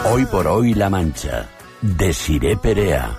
Hoy por hoy La Mancha, de Siré Perea.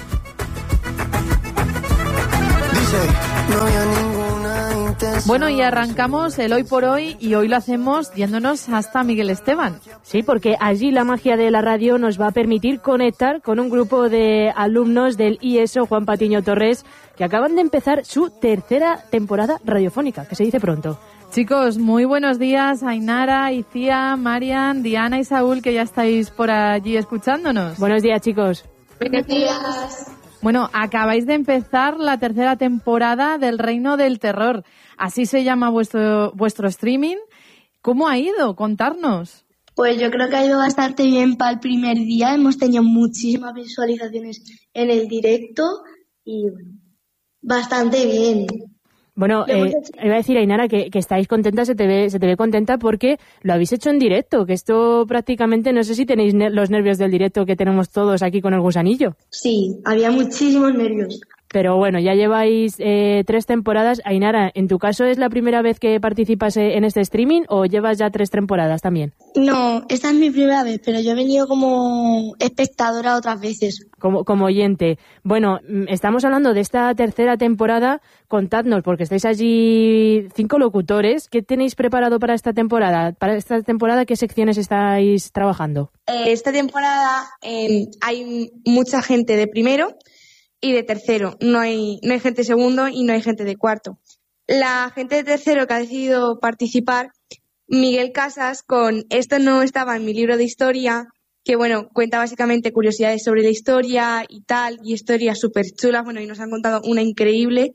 Bueno, y arrancamos el Hoy por Hoy y hoy lo hacemos yéndonos hasta Miguel Esteban. Sí, porque allí la magia de la radio nos va a permitir conectar con un grupo de alumnos del IESO Juan Patiño Torres que acaban de empezar su tercera temporada radiofónica, que se dice pronto. Chicos, muy buenos días, Ainara, Icía, Marian, Diana y Saúl, que ya estáis por allí escuchándonos. Buenos días, chicos. Buenos días. Bueno, acabáis de empezar la tercera temporada del Reino del Terror. Así se llama vuestro streaming. ¿Cómo ha ido? Contarnos. Pues yo creo que ha ido bastante bien para el primer día. Hemos tenido muchísimas visualizaciones en el directo y bastante bien. Bueno, iba a decir, Ainara, que estáis contentas, se te ve contenta porque lo habéis hecho en directo, que esto prácticamente, no sé si tenéis los nervios del directo que tenemos todos aquí con el gusanillo. Sí, había muchísimos nervios. Pero bueno, ya lleváis 3 temporadas. Ainara, ¿en tu caso es la primera vez que participas en este streaming o llevas ya 3 temporadas también? No, esta es mi primera vez, pero yo he venido como espectadora otras veces. Como oyente. Bueno, estamos hablando de esta tercera temporada. Contadnos, porque estáis allí 5 locutores. ¿Qué tenéis preparado para esta temporada? Para esta temporada, ¿qué secciones estáis trabajando? Esta temporada hay mucha gente de primero y de tercero. No hay gente de segundo y no hay gente de cuarto. La gente de tercero que ha decidido participar, Miguel Casas, con Esto no estaba en mi libro de historia, que bueno, cuenta básicamente curiosidades sobre la historia y tal, y historias súper chulas, bueno, y nos han contado una increíble.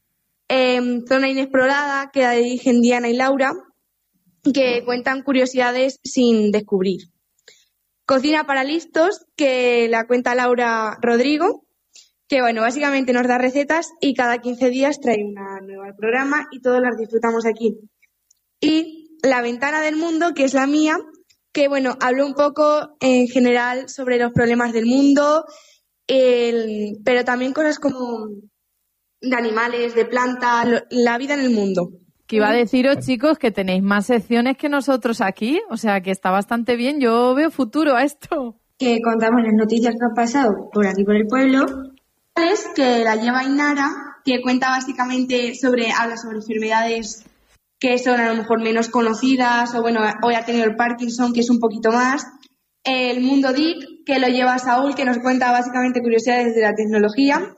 Zona Inexplorada, que la dirigen Diana y Laura, que cuentan curiosidades sin descubrir. Cocina para listos, que la cuenta Laura Rodrigo, que bueno, básicamente nos da recetas y cada 15 días trae una nueva al programa y todos las disfrutamos aquí. Y La Ventana del Mundo, que es la mía, que bueno, hablo un poco en general sobre los problemas del mundo, pero también cosas como de animales, de plantas, la vida en el mundo. Que iba a deciros, chicos, que tenéis más secciones que nosotros aquí, o sea que está bastante bien, yo veo futuro a esto. Que contamos las noticias que han pasado por aquí, por el pueblo. Que la lleva Ainara, que cuenta básicamente habla sobre enfermedades que son a lo mejor menos conocidas, o bueno, hoy ha tenido el Parkinson, que es un poquito más. El Mundo Geek, que lo lleva Saúl, que nos cuenta básicamente curiosidades de la tecnología.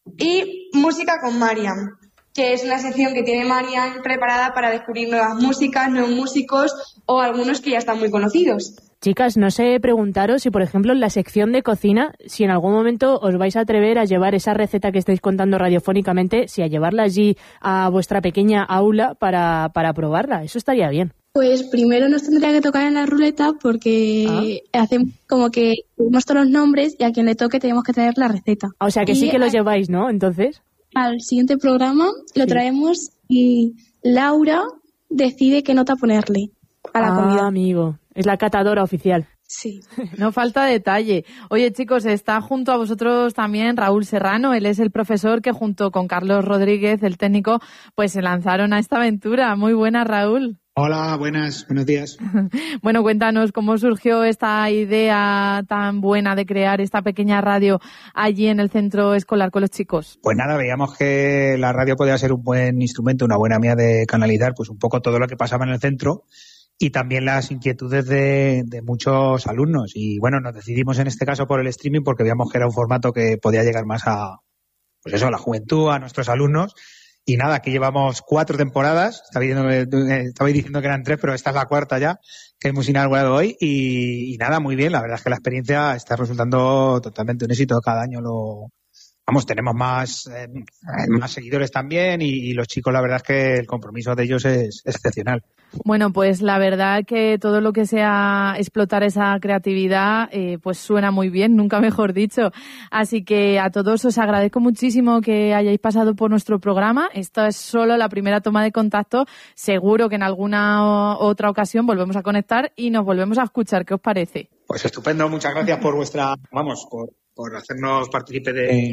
Y Música con Marian, que es una sección que tiene Marian preparada para descubrir nuevas músicas, nuevos músicos o algunos que ya están muy conocidos. Chicas, no sé preguntaros si, por ejemplo, en la sección de cocina, si en algún momento os vais a atrever a llevar esa receta que estáis contando radiofónicamente, si a llevarla allí a vuestra pequeña aula para probarla. Eso estaría bien. Pues primero nos tendría que tocar en la ruleta porque hacemos como que tenemos todos los nombres y a quien le toque tenemos que traer la receta. O sea que sí que lo lleváis, ¿no? Entonces. Al siguiente programa lo traemos y Laura decide qué nota ponerle a la comida. Amigo. Es la catadora oficial. Sí. No falta detalle. Oye, chicos, está junto a vosotros también Raúl Serrano. Él es el profesor que junto con Carlos Rodríguez, el técnico, pues se lanzaron a esta aventura. Muy buena, Raúl. Hola, buenos días. Bueno, cuéntanos cómo surgió esta idea tan buena de crear esta pequeña radio allí en el centro escolar con los chicos. Pues nada, veíamos que la radio podía ser un buen instrumento, una buena vía de canalizar pues un poco todo lo que pasaba en el centro y también las inquietudes de muchos alumnos. Y bueno, nos decidimos en este caso por el streaming porque veíamos que era un formato que podía llegar más a la juventud, a nuestros alumnos. Y nada, aquí llevamos 4 temporadas. Estabais diciendo que eran 3, pero esta es la 4ª ya que hemos inaugurado hoy. Y nada, muy bien. La verdad es que la experiencia está resultando totalmente un éxito. Cada año tenemos más seguidores también y los chicos, la verdad es que el compromiso de ellos es excepcional. Bueno, pues la verdad que todo lo que sea explotar esa creatividad, pues suena muy bien, nunca mejor dicho. Así que a todos os agradezco muchísimo que hayáis pasado por nuestro programa. Esto es solo la primera toma de contacto. Seguro que en alguna otra ocasión volvemos a conectar y nos volvemos a escuchar. ¿Qué os parece? Pues estupendo, muchas gracias por por hacernos partícipe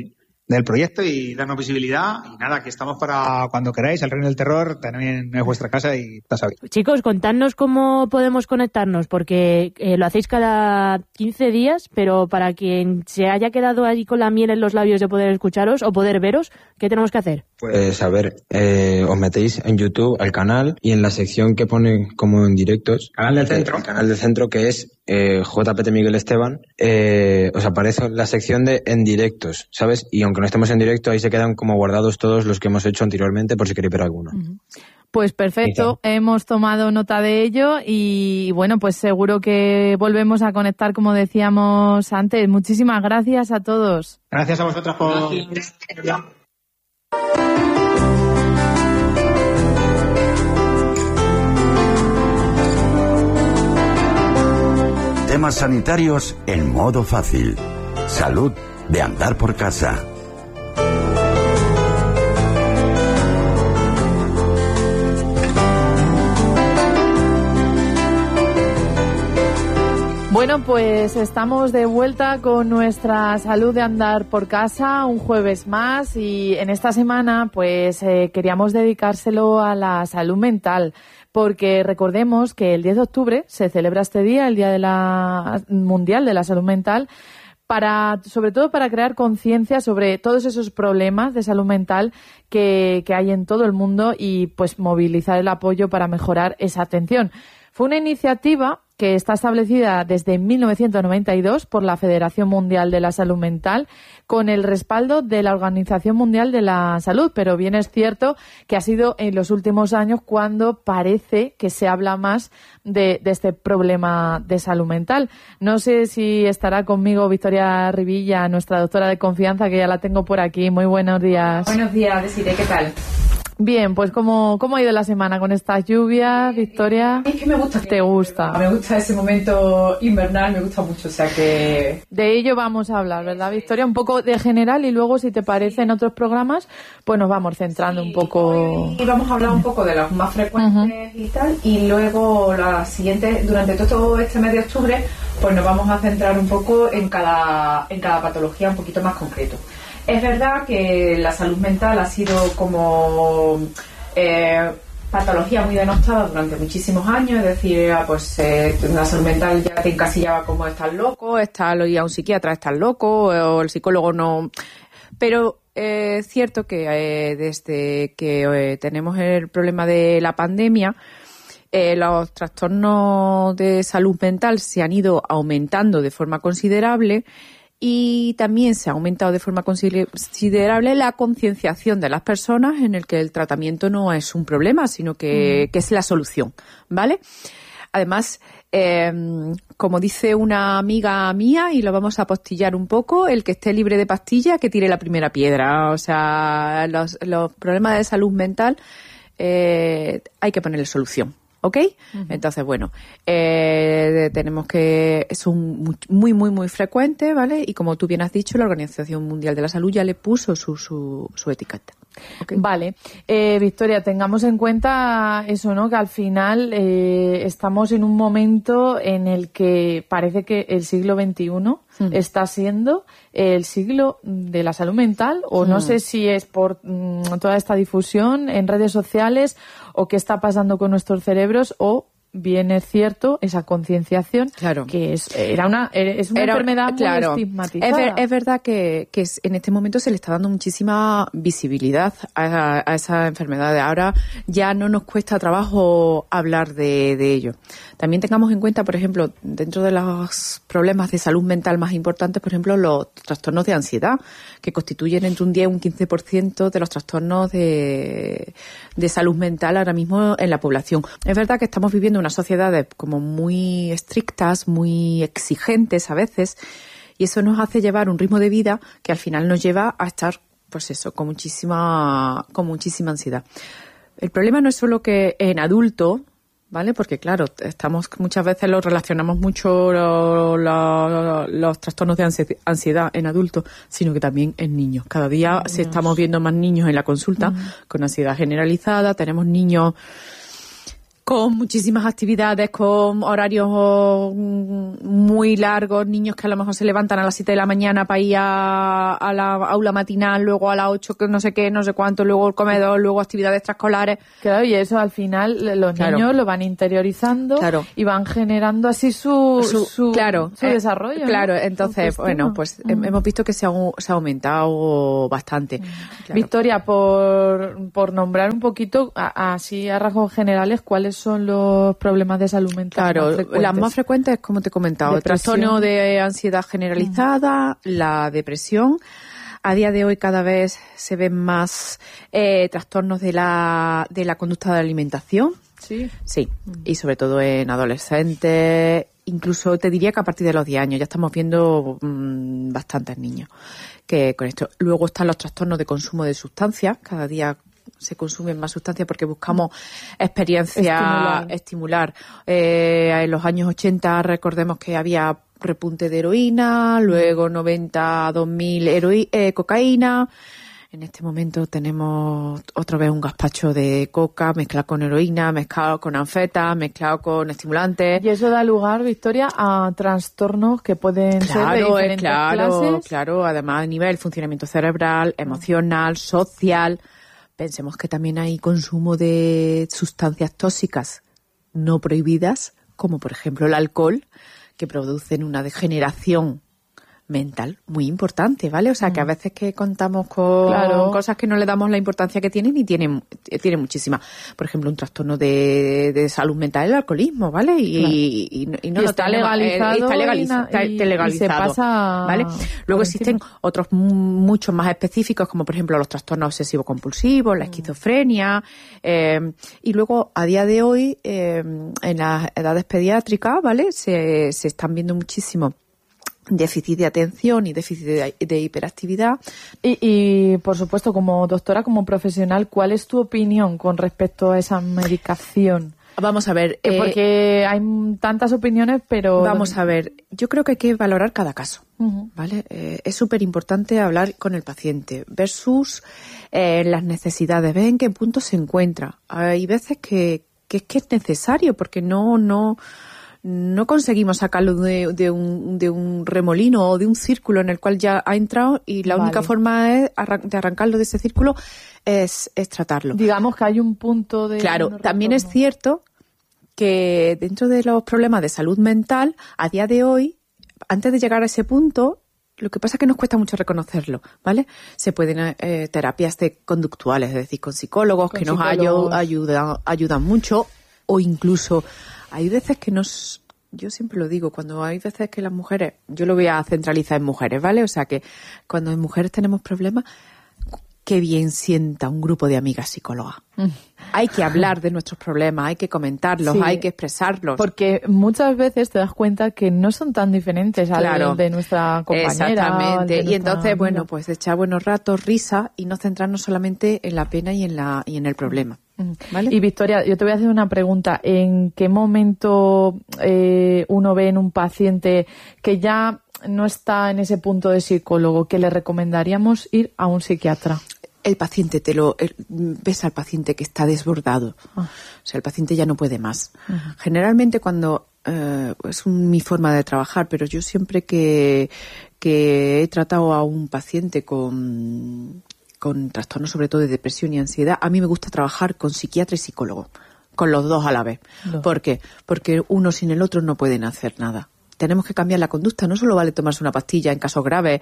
del proyecto y darnos visibilidad. Y nada, que estamos para cuando queráis. El Reino del Terror también es vuestra casa y está sabido. Chicos, contadnos cómo podemos conectarnos, porque lo hacéis cada 15 días, pero para quien se haya quedado ahí con la miel en los labios de poder escucharos o poder veros, ¿qué tenemos que hacer? Pues a ver, os metéis en YouTube al canal y en la sección que pone como en directos. Canal del centro. El canal del centro, que es JPT Miguel Esteban, os aparece la sección de en directos, ¿sabes? Y aunque no estemos en directo, ahí se quedan como guardados todos los que hemos hecho anteriormente por si queréis ver alguno. Pues perfecto, hemos tomado nota de ello y bueno, pues seguro que volvemos a conectar como decíamos antes. Muchísimas gracias a todos. Gracias a vosotros por... Temas sanitarios en modo fácil. Salud de andar por casa. Bueno, pues estamos de vuelta con nuestra salud de andar por casa un jueves más y en esta semana pues queríamos dedicárselo a la salud mental. Porque recordemos que el 10 de octubre se celebra este día, el Día Mundial de la Salud Mental, sobre todo para crear conciencia sobre todos esos problemas de salud mental que hay en todo el mundo y pues movilizar el apoyo para mejorar esa atención. Fue una iniciativa que está establecida desde 1992 por la Federación Mundial de la Salud Mental con el respaldo de la Organización Mundial de la Salud, pero bien es cierto que ha sido en los últimos años cuando parece que se habla más de este problema de salud mental. No sé si estará conmigo Victoria Rivilla, nuestra doctora de confianza, que ya la tengo por aquí. Muy buenos días. Buenos días, Desiree, ¿qué tal? Bien, pues ¿cómo ha ido la semana con estas lluvias, Victoria? Es que me gusta. ¿Te gusta? Me gusta ese momento invernal, me gusta mucho, o sea que... De ello vamos a hablar, ¿verdad, Victoria? Un poco de general y luego, si te parece, en otros programas, pues nos vamos centrando un poco... Y vamos a hablar un poco de los más frecuentes y tal, y luego la siguiente, durante todo este mes de octubre, pues nos vamos a centrar un poco en cada patología un poquito más concreto. Es verdad que la salud mental ha sido como patología muy denostada durante muchísimos años, es decir, pues la salud mental ya te encasillaba como estás loco, ir a un psiquiatra estás loco, o el psicólogo no... Pero es cierto que desde que tenemos el problema de la pandemia, los trastornos de salud mental se han ido aumentando de forma considerable. Y también se ha aumentado de forma considerable la concienciación de las personas en el que el tratamiento no es un problema, sino que es la solución, ¿vale? Además, como dice una amiga mía, y lo vamos a apostillar un poco, el que esté libre de pastillas, que tire la primera piedra. O sea, los problemas de salud mental hay que ponerle solución. ¿Ok? Entonces, bueno, tenemos que... Es muy, muy, muy frecuente, ¿vale? Y como tú bien has dicho, la Organización Mundial de la Salud ya le puso su etiqueta. Okay. Vale. Victoria, tengamos en cuenta eso, ¿no? Que al final estamos en un momento en el que parece que el siglo XXI está siendo el siglo de la salud mental, o no sé si es por toda esta difusión en redes sociales o qué está pasando con nuestros cerebros, o bien es cierto esa concienciación, claro, que es una enfermedad muy estigmatizada. Es verdad que en este momento se le está dando muchísima visibilidad a esa enfermedad. Ahora ya no nos cuesta trabajo hablar de ello. También tengamos en cuenta, por ejemplo, dentro de los problemas de salud mental más importantes, por ejemplo, los trastornos de ansiedad, que constituyen entre un 10 y un 15% de los trastornos de salud mental ahora mismo en la población. Es verdad que estamos viviendo unas sociedades como muy estrictas, muy exigentes a veces, y eso nos hace llevar un ritmo de vida que al final nos lleva a estar, pues eso, con muchísima ansiedad. El problema no es solo que en adulto, ¿vale? Porque claro, muchas veces lo relacionamos mucho los trastornos de ansiedad en adultos, sino que también en niños. Cada día estamos viendo más niños en la consulta con ansiedad generalizada. Tenemos niños con muchísimas actividades, con horarios muy largos, niños que a lo mejor se levantan a las 7 de la mañana para ir a la aula matinal, luego a las 8 que no sé qué, no sé cuánto, luego el comedor, luego actividades extraescolares. Claro, y eso al final los niños lo van interiorizando y van generando así su desarrollo. Claro, entonces, bueno, pues hemos visto que se ha aumentado bastante. Claro. Victoria, por nombrar un poquito, así a rasgos generales, ¿cuáles son los problemas de salud mental más frecuentes? Las más frecuentes, como te he comentado, el trastorno de ansiedad generalizada, la depresión. A día de hoy cada vez se ven más trastornos de la conducta de alimentación. Sí. Sí, y sobre todo en adolescentes. Incluso te diría que a partir de los 10 años ya estamos viendo bastantes niños que con esto. Luego están los trastornos de consumo de sustancias. Cada día se consumen más sustancias porque buscamos experiencia estimular. En los años 80 recordemos que había repunte de heroína, luego 90, 2000 cocaína. En este momento tenemos otra vez un gazpacho de coca mezclado con heroína, mezclado con anfeta, mezclado con estimulantes. Y eso da lugar, Victoria, a trastornos que pueden ser de diferentes clases. Claro, además a nivel funcionamiento cerebral, emocional, social. Pensemos que también hay consumo de sustancias tóxicas no prohibidas, como por ejemplo el alcohol, que producen una degeneración mental muy importante, ¿vale? O sea, que a veces que contamos con cosas que no le damos la importancia que tienen y tiene muchísima. Por ejemplo, un trastorno de salud mental, el alcoholismo, ¿vale? Y no lo está legalizado. Está legalizado, y se pasa, ¿vale? Luego existen otros mucho más específicos, como por ejemplo los trastornos obsesivo-compulsivos, la esquizofrenia, y luego a día de hoy en las edades pediátricas, ¿vale? Se están viendo muchísimo déficit de atención y déficit de hiperactividad. Y por supuesto, como doctora, como profesional, ¿cuál es tu opinión con respecto a esa medicación? Vamos a ver. Porque hay tantas opiniones, pero... Vamos a ver. Yo creo que hay que valorar cada caso, ¿vale? Es súper importante hablar con el paciente, ver sus las necesidades, ver en qué punto se encuentra. Hay veces que es necesario, porque no conseguimos sacarlo de un remolino o de un círculo en el cual ya ha entrado, y la única forma de arrancarlo de ese círculo es tratarlo. Digamos que hay un punto de... Claro, también es cierto que dentro de los problemas de salud mental, a día de hoy, antes de llegar a ese punto, lo que pasa es que nos cuesta mucho reconocerlo, ¿vale? Se pueden terapias conductuales, es decir, con psicólogos que nos ayudan mucho, o incluso... Hay veces que yo siempre lo digo, cuando hay veces que las mujeres, yo lo voy a centralizar en mujeres, ¿vale? O sea que cuando en mujeres tenemos problemas, qué bien sienta un grupo de amigas psicólogas. Hay que hablar de nuestros problemas, hay que comentarlos, hay que expresarlos. Porque muchas veces te das cuenta que no son tan diferentes al de nuestra compañera. Exactamente. Y entonces, bueno, pues echar buenos ratos, risa, y no centrarnos solamente en la pena y en el problema. ¿Vale? Y Victoria, yo te voy a hacer una pregunta. ¿En qué momento uno ve en un paciente que ya no está en ese punto de psicólogo, que le recomendaríamos ir a un psiquiatra? El paciente, ves al paciente que está desbordado. O sea, el paciente ya no puede más. Generalmente cuando, es mi forma de trabajar, pero yo siempre que he tratado a un paciente con trastornos sobre todo de depresión y ansiedad, a mí me gusta trabajar con psiquiatra y psicólogo, con los dos a la vez. ¿Por qué? Porque uno sin el otro no pueden hacer nada. Tenemos que cambiar la conducta, no solo vale tomarse una pastilla en casos graves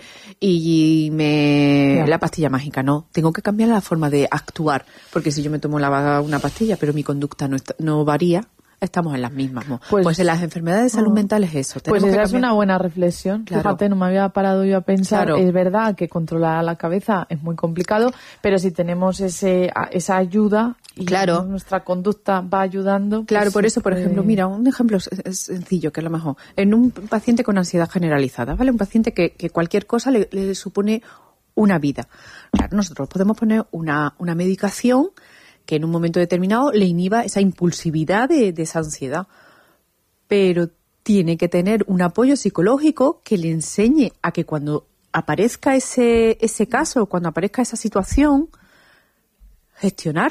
la pastilla mágica, no. Tengo que cambiar la forma de actuar, porque si yo me tomo una pastilla pero mi conducta no varía, estamos en las mismas. Pues en las enfermedades de salud mental es eso. Pues esa es una buena reflexión. Claro. Fíjate, no me había parado yo a pensar. Claro. Es verdad que controlar la cabeza es muy complicado, pero si tenemos esa ayuda y nuestra conducta va ayudando... Claro, pues por eso, por ejemplo, mira, un ejemplo es sencillo, que a lo mejor en un paciente con ansiedad generalizada, ¿vale? Un paciente que cualquier cosa le supone una vida. Claro, nosotros podemos poner una medicación que en un momento determinado le inhiba esa impulsividad de esa ansiedad. Pero tiene que tener un apoyo psicológico que le enseñe a que cuando aparezca ese caso, cuando aparezca esa situación, gestionarla.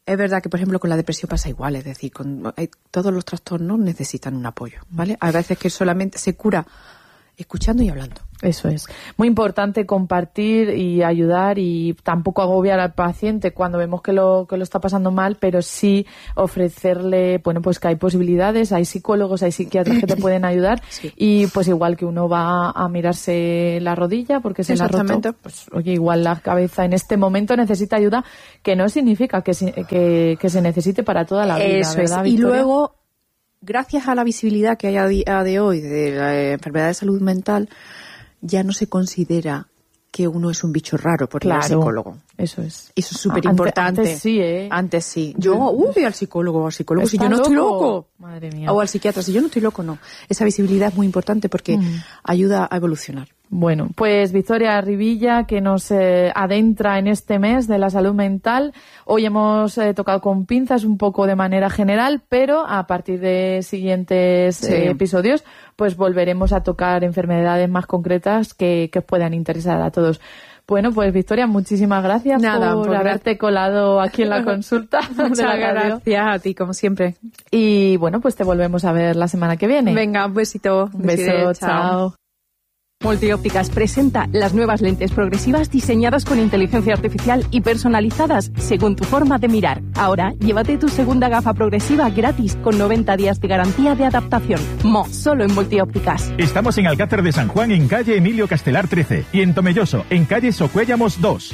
Es verdad que, por ejemplo, con la depresión pasa igual, es decir, todos los trastornos necesitan un apoyo, ¿vale? Hay veces que solamente se cura escuchando y hablando. Eso es. Muy importante compartir y ayudar y tampoco agobiar al paciente cuando vemos que lo está pasando mal, pero sí ofrecerle, bueno, pues que hay posibilidades, hay psicólogos, hay psiquiatras que te pueden ayudar y pues igual que uno va a mirarse la rodilla porque se la ha roto, pues oye, igual la cabeza en este momento necesita ayuda, que no significa que se necesite para toda la vida. Eso ¿verdad, es. Y Victoria? luego, gracias a la visibilidad que hay a día de hoy de la enfermedad de salud mental, ya no se considera que uno es un bicho raro por ir al psicólogo. Eso es. Eso es súper importante. Antes sí, ¿eh? Antes sí. Yo, voy al psicólogo si yo no estoy loco. Madre mía. O al psiquiatra si yo no estoy loco, no. Esa visibilidad es muy importante porque ayuda a evolucionar. Bueno, pues Victoria Rivilla, que nos adentra en este mes de la salud mental. Hoy hemos tocado con pinzas un poco de manera general, pero a partir de siguientes episodios, pues volveremos a tocar enfermedades más concretas que os puedan interesar a todos. Bueno, pues Victoria, muchísimas gracias por haberte colado aquí en la consulta. Muchas gracias a ti, como siempre. Y bueno, pues te volvemos a ver la semana que viene. Venga, un besito. Un beso, chao. Multiópticas presenta las nuevas lentes progresivas diseñadas con inteligencia artificial y personalizadas según tu forma de mirar. Ahora, llévate tu segunda gafa progresiva gratis con 90 días de garantía de adaptación. Solo en Multiópticas. Estamos en Alcázar de San Juan, en calle Emilio Castelar 13, y en Tomelloso, en calle Socuéllamos 2.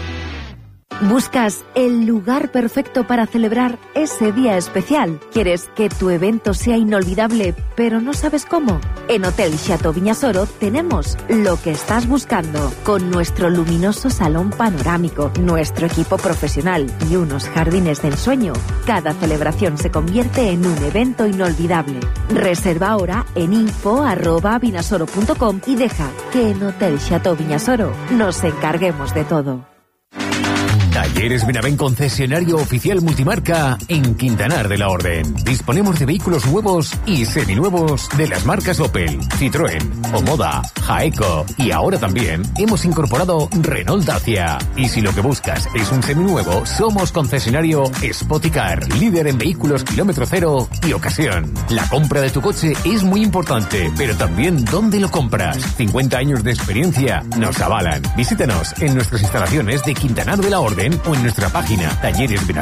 ¿Buscas el lugar perfecto para celebrar ese día especial? ¿Quieres que tu evento sea inolvidable, pero no sabes cómo? En Hotel Chateau Viñasoro tenemos lo que estás buscando. Con nuestro luminoso salón panorámico, nuestro equipo profesional y unos jardines de ensueño, cada celebración se convierte en un evento inolvidable. Reserva ahora en info@vinasoro.com y deja que en Hotel Chateau Viñasoro nos encarguemos de todo. Talleres Benavent, concesionario oficial multimarca en Quintanar de la Orden. Disponemos de vehículos nuevos y seminuevos de las marcas Opel, Citroën, Omoda, Jaeco y ahora también hemos incorporado Renault Dacia. Y si lo que buscas es un seminuevo, somos concesionario Spoticar, líder en vehículos kilómetro cero y ocasión. La compra de tu coche es muy importante, pero también dónde lo compras. 50 años de experiencia nos avalan. Visítanos en nuestras instalaciones de Quintanar de la Orden o en nuestra página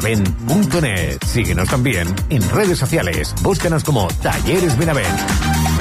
talleresbenavent.net. Síguenos también en redes sociales. Búscanos como Talleres Benavent.